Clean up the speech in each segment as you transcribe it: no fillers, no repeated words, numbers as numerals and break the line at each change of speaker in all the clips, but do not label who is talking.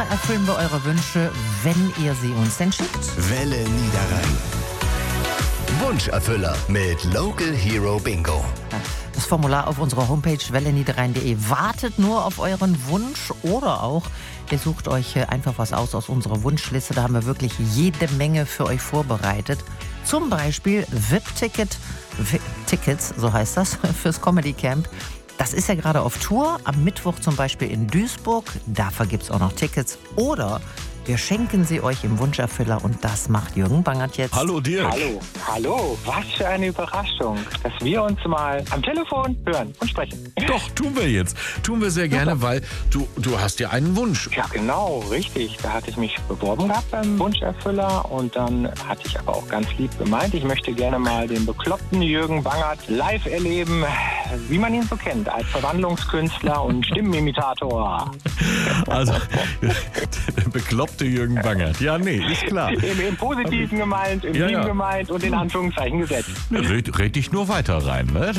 Erfüllen wir eure Wünsche, wenn ihr sie uns denn schickt.
Welle Niederrhein. Wunscherfüller mit Local Hero Bingo.
Das Formular auf unserer Homepage welleniederrhein.de wartet nur auf euren Wunsch oder auch, ihr sucht euch einfach was aus unserer Wunschliste. Da haben wir wirklich jede Menge für euch vorbereitet. Zum Beispiel VIP-Tickets, so heißt das, fürs Comedy Camp. Das ist ja gerade auf Tour, am Mittwoch zum Beispiel in Duisburg. Dafür gibt es auch noch Tickets. Oder wir schenken sie euch im Wunscherfüller und das macht Jürgen Bangert jetzt.
Hallo Dirk.
Hallo, was für eine Überraschung, dass wir uns mal am Telefon hören und sprechen.
Doch, tun wir jetzt. Tun wir sehr gerne, weil du hast ja einen Wunsch.
Ja, genau, richtig. Da hatte ich mich beworben gehabt beim Wunscherfüller und dann hatte ich aber auch ganz lieb gemeint, ich möchte gerne mal den bekloppten Jürgen Bangert live erleben, wie man ihn so kennt, als Verwandlungskünstler und Stimmenimitator.
Also, der bekloppte Jürgen Bangert. Ja, nee, ist klar.
Im Positiven gemeint, im Lieben gemeint und in Anführungszeichen gesetzt.
Red dich nur weiter rein, ne?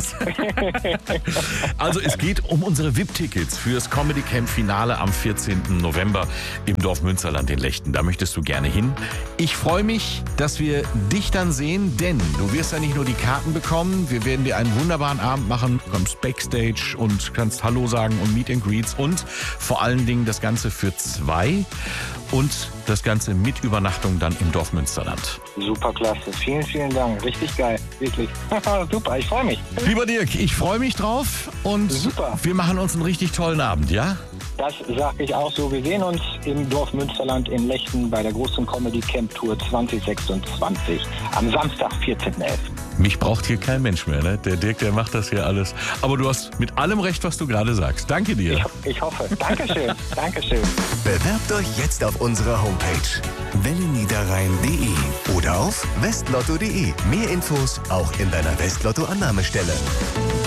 Also es geht um unsere VIP-Tickets fürs Comedy Camp Finale am 14. November im Dorf Münsterland in Lechten. Da möchtest du gerne hin. Ich freue mich, dass wir dich dann sehen, denn du wirst ja nicht nur die Karten bekommen, wir werden dir einen wunderbaren Abend machen, du kommst Backstage und kannst Hallo sagen und Meet and Greets und vor allen Dingen das Ganze für 2 und das Ganze mit Übernachtung dann im Dorf Münsterland.
Super klasse, vielen, vielen Dank, richtig geil, wirklich. Super, ich freue mich.
Lieber Dirk, ich freue mich drauf und
Super.
Wir machen uns einen richtig tollen Abend, ja?
Das sage ich auch so. Wir sehen uns im Dorf Münsterland in Lechten bei der großen Comedy Camp Tour 2026 am Samstag, 14.11.
Mich braucht hier kein Mensch mehr, ne? Der Dirk, der macht das hier alles. Aber du hast mit allem recht, was du gerade sagst. Danke dir.
Ich hoffe. Dankeschön. Dankeschön.
Bewerbt euch jetzt auf unserer Homepage welleniederrhein.de oder auf westlotto.de. Mehr Infos auch in deiner Westlotto-Annahmestelle.